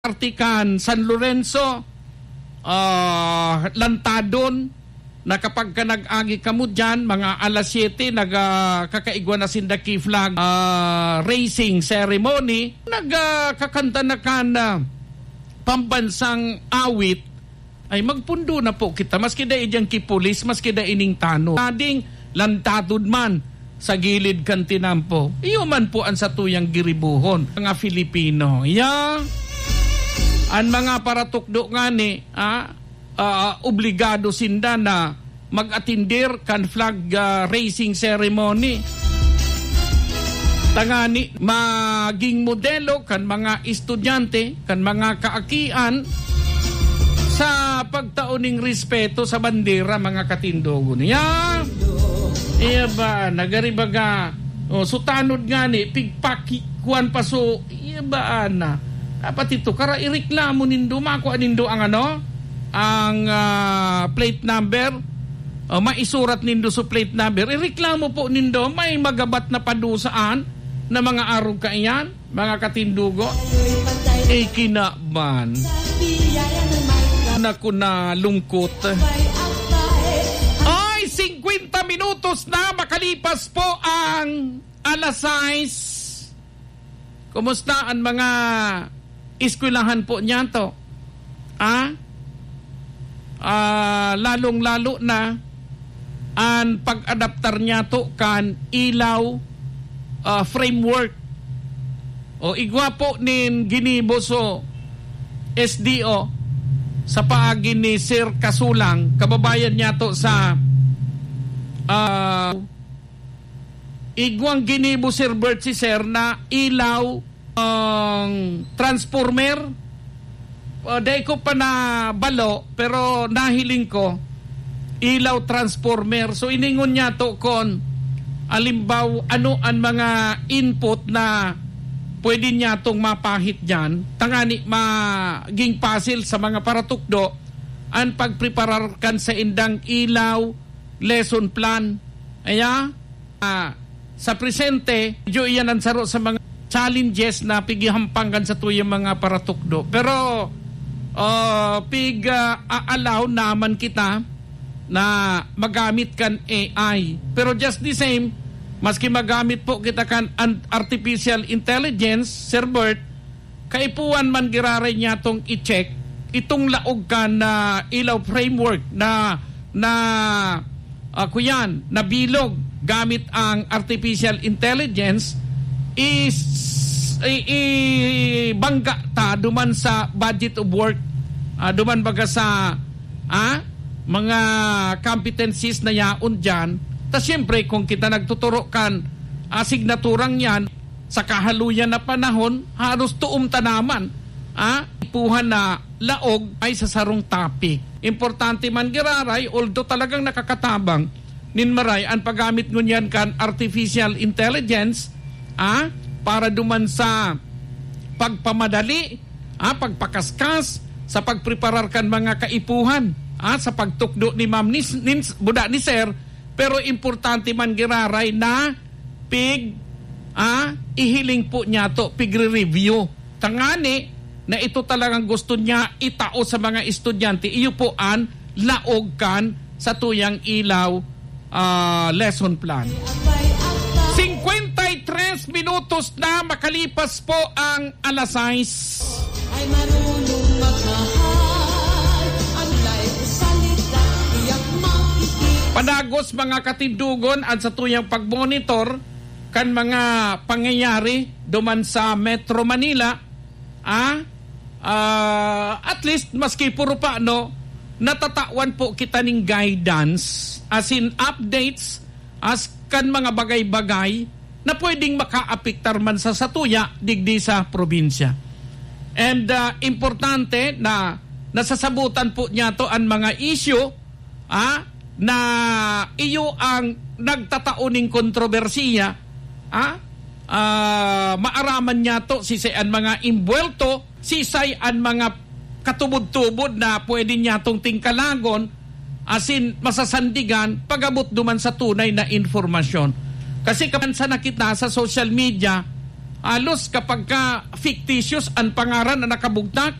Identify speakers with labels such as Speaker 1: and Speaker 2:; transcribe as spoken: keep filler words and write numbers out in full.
Speaker 1: Artican, San Lorenzo, uh, Lantadon, na kapag ka nag-agi ka mo dyan, mga alas siyete, nagkakaigwa uh, na sindaki flag uh, racing ceremony, nagkakanta uh, na ka na pambansang awit, ay magpundo na po kita. Maski da idyang kipulis, maski da ining tano. Ading lantadon man sa gilid kan tinampo. Iyo man po ang satuyang giribuhon. Mga Filipino. Yeah. Ang mga paratukdo nga ni, ah, uh, obligado sinda na mag-atindir kan flag uh, racing ceremony. Tangani, maging modelo kan mga estudyante, kan mga kaakian sa pagtauning respeto sa bandera mga katindogo niya. Iya ba, nagaribaga, oh, sutanod nga ni, pigpaki, kuwan paso, iya ba na? Dapat ito, kara ireklamo nindo, makuha nindo ang ano, ang uh, plate number, uh, maisurat nindo sa plate number, ireklamo po nindo, may magabat na padusaan na mga arog kaiyan, mga katindugo. Eh, kinaban. Naku na lungkot. Ay, fifty minutos na, makalipas po ang alas sais. Kumusta ang mga eskwelahan po niya to? Ah? Ah, lalong-lalo na ang pag-adaptar niya to kan ilaw uh, framework. O igwa po nin giniboso S D O sa paagi ni Sir Kasulang, kababayan niya to sa uh, igwang ginibo Sir Bert si Sir na ilaw ang um, transformer. Uh, Dahil ko pa na balo, pero nahiling ko ilaw transformer. So iningon niya to kon alimbaw ano ang mga input na pwede niya tong mapahit dyan. Tangani maging puzzle sa mga paratukdo ang pagpreparar kan sa indang ilaw lesson plan. Aya, uh, sa presente, medyo iyan ang saro sa mga challenges na pigihampanggan sa tuyang mga paratukdo. Pero uh, pig uh, aalaw naman kita na magamit kan A I. Pero just the same, maski magamit po kita kan artificial intelligence, Sir Bert, kaipuan man giraray niya tong i-check itong laog kan na uh, ilaw framework na na uh, kuyan, na bilog gamit ang artificial intelligence is i-bangga ta duman sa budget of work, uh, duman baga sa ah, mga competencies na yaon dyan. Tas siyempre kung kita nagtuturo kan uh, signaturang yan sa kahaluyan na panahon, halos tuom tanaman ah, ipuhan na laog ay sa sarong topic. Importante man giraray, although talagang nakakatabang ninmaray ang paggamit ngunyan kan artificial intelligence ah, para duman sa pagpamadali, ah, pagpakaskas, sa pagpreparar kan mga kaipuhan, ah, sa pagtukdo ni Ma'am ni, ni, buda ni Sir, pero importante man giraray na pig, ah, ihiling po niya to, pig review. Tangani, na ito talagang gusto niya itao sa mga estudyante, iyo po an laog kan sa tuyang ilaw uh, lesson plan. fifty-three minutos na, makalipas po ang alas sais. Ay marunong magmahal, ang life salita, iyak makikita. Panagos mga katindugon at sa tuyang pagmonitor kan mga pangyayari duman sa Metro Manila, ah, uh, at least maski puro pa no, natatawan po kita ning guidance as in updates as kan mga bagay-bagay na pwedeng makaapektar man sa satuya digdi sa probinsya. And uh, importante na nasasabutan po niya to ang mga issue ah, na iyo ang nagtatauning kontrobersiya, ah, uh, maaraman niya to sisay ang mga imbuelto, sisay ang mga katubod-tubod na pwede niya tong tingkalagon asin masasandigan pagabot duman sa tunay na informasyon. Kasi kapansa na kita sa social media Halos kapag ka fictitious ang pangaran na nakabugtak,